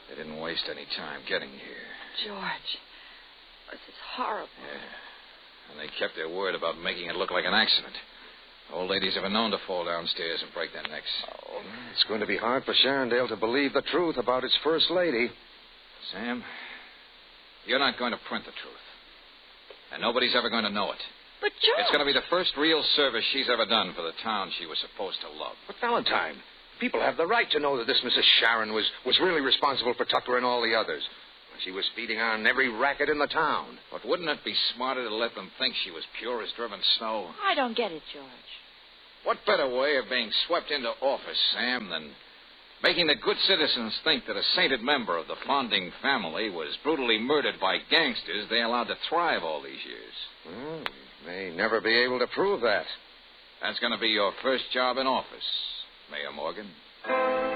They didn't waste any time getting here. George, this is horrible. Yeah. And they kept their word about making it look like an accident. Old ladies ever known to fall downstairs and break their necks. Oh, it's going to be hard for Sharondale to believe the truth about its first lady. Sam, you're not going to print the truth. And nobody's ever going to know it. But, George... It's going to be the first real service she's ever done for the town she was supposed to love. But, Valentine, people have the right to know that this Mrs. Sharon was really responsible for Tucker and all the others. She was feeding on every racket in the town. But wouldn't it be smarter to let them think she was pure as driven snow? I don't get it, George. What better way of being swept into office, Sam, than making the good citizens think that a sainted member of the Fonding family was brutally murdered by gangsters they allowed to thrive all these years? Well, we may never be able to prove that. That's going to be your first job in office, Mayor Morgan.